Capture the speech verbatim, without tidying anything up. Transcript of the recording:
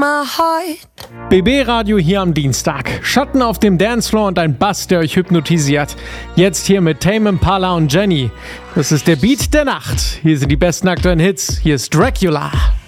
my heart. B B-Radio hier am Dienstag. Schatten auf dem Dancefloor und ein Bass, der euch hypnotisiert. Jetzt hier mit Tame Impala und Jenny. Das ist der Beat der Nacht. Hier sind die besten aktuellen Hits. Hier ist Dracula.